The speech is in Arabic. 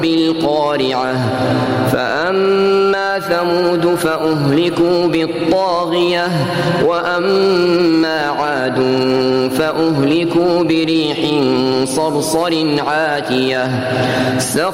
بالقارعة فأما ثمود فأهلكوا بالطاغية وأما عاد فأهلكوا بريح صرصر عاتية